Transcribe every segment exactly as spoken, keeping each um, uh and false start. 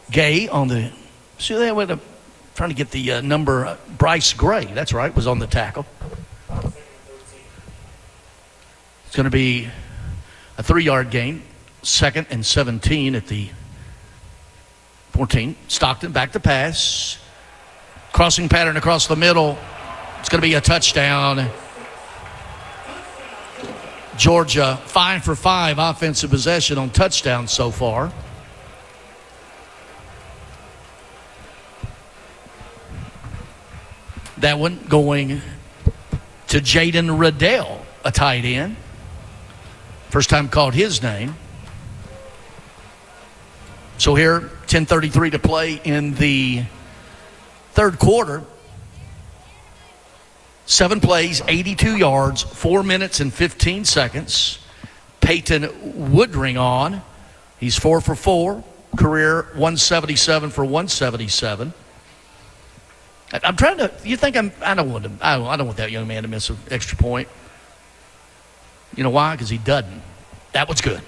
Gay on the, see that way, trying to get the uh, number, uh, Bryce Gray, that's right, was on the tackle. It's going to be a three-yard gain, second and seventeen at the fourteen. Stockton back to pass. Crossing pattern across the middle. It's going to be a touchdown. Georgia, five for five offensive possession on touchdowns so far. That one going to Jaden Riddell, a tight end. First time called his name. So here, ten thirty-three to play in the third quarter. Seven plays, eighty-two yards, four minutes and fifteen seconds. Peyton Woodring on. He's four for four. Career one seventy-seven for one seventy-seven. I'm trying to, you think I'm, I don't want to, I don't, I don't want that young man to miss an extra point. You know why? Because he doesn't. That was good.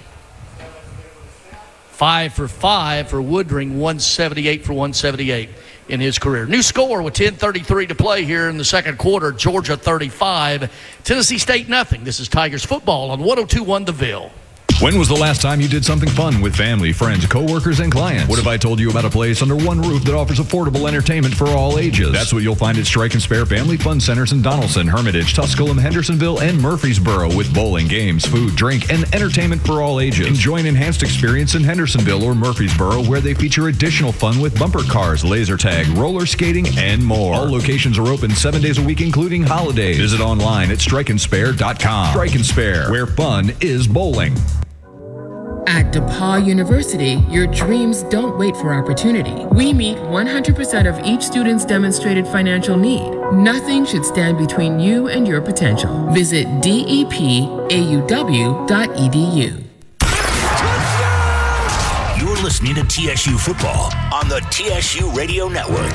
Five for five for Woodring, one seventy-eight for one seventy-eight in his career. New score with ten thirty-three to play here in the second quarter. Georgia thirty-five, Tennessee State nothing. This is Tigers football on one oh two point one The Ville. When was the last time you did something fun with family, friends, coworkers, and clients? What if I told you about a place under one roof that offers affordable entertainment for all ages? That's what you'll find at Strike and Spare Family Fun Centers in Donaldson, Hermitage, Tusculum, Hendersonville, and Murfreesboro with bowling, games, food, drink, and entertainment for all ages. Enjoy an enhanced experience in Hendersonville or Murfreesboro where they feature additional fun with bumper cars, laser tag, roller skating, and more. All locations are open seven days a week, including holidays. Visit online at strike and spare dot com. Strike and Spare, where fun is bowling. At DePauw University, your dreams don't wait for opportunity. We meet one hundred percent of each student's demonstrated financial need. Nothing should stand between you and your potential. Visit D E P A U W dot E D U. You're listening to T S U Football on the T S U Radio Network.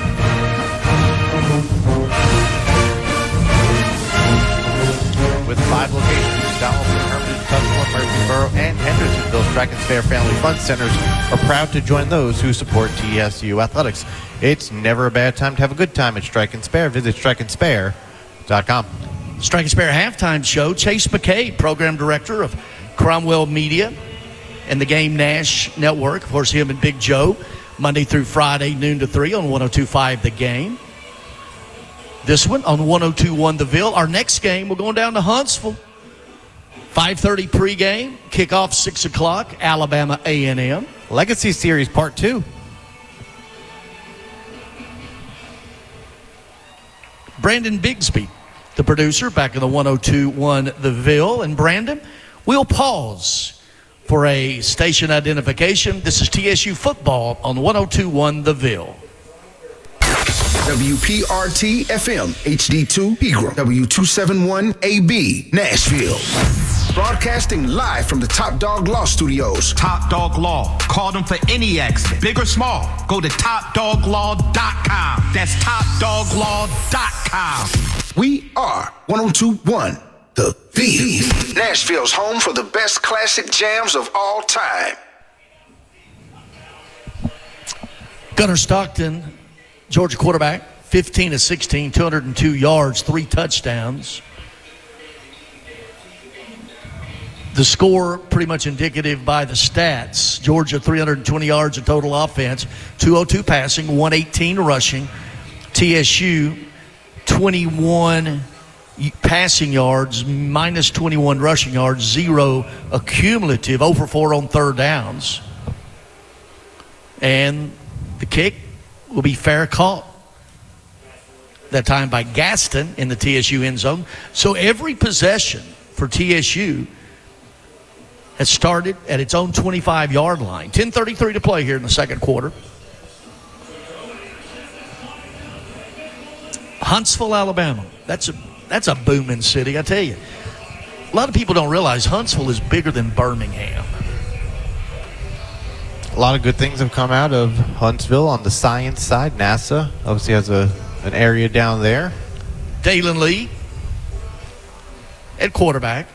With five locations, Donaldson, Hermitage, Tusculum, Murfreesboro, and Hendersonville, Strike and Spare Family Fun Centers are proud to join those who support T S U athletics. It's never a bad time to have a good time at Strike and Spare. Visit strike and spare dot com. Strike and Spare halftime show. Chase McKay, program director of Cromwell Media and the Game Nash Network. Of course, him and Big Joe, Monday through Friday, noon to three on one oh two point five The Game. This one on one oh two point one The Ville. Our next game, we're going down to Huntsville. five thirty pregame, kickoff six o'clock, Alabama A and M. Legacy Series Part two. Brandon Bigsby, the producer, back in the one oh two point one The Ville. And Brandon, we'll pause for a station identification. This is T S U Football on one oh two point one The Ville. W P R T F M, H D two, Pegram, W two seventy-one A B, Nashville. Broadcasting live from the Top Dog Law Studios. Top Dog Law. Call them for any accident, big or small. Go to top dog law dot com. That's top dog law dot com. We are one oh two point one The Ville. Nashville's home for the best classic jams of all time. Gunnar Stockton, Georgia quarterback, fifteen of sixteen, two hundred two yards, three touchdowns. The score pretty much indicative by the stats. Georgia, three hundred twenty yards of total offense, two oh two passing, one eighteen rushing. T S U, twenty-one passing yards, minus twenty-one rushing yards, zero accumulative, zero for four on third downs. And the kick will be fair caught. That time by Gaston in the T S U end zone. So every possession for T S U has started at its own twenty-five-yard line. ten thirty-three to play here in the second quarter. Huntsville, Alabama. That's a that's a booming city, I tell you. A lot of people don't realize Huntsville is bigger than Birmingham. A lot of good things have come out of Huntsville on the science side. NASA obviously has a an area down there. Dalen Lee at quarterback.